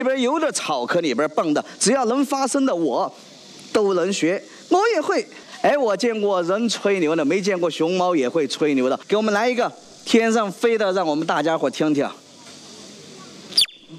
里边有点草，可里边蹦的，只要能发声的我都能学，我也会。哎，我见过人吹牛的，没见过熊猫也会吹牛的。给我们来一个天上飞的，让我们大家伙听听。